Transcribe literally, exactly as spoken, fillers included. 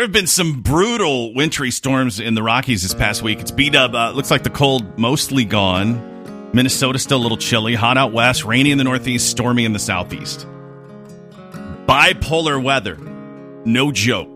There have been some brutal wintry storms in the Rockies this past week. It's B-Dub. Uh, looks like the cold mostly gone. Minnesota still a little chilly. Hot out west. Rainy in the northeast. Stormy in the southeast. Bipolar weather. No joke.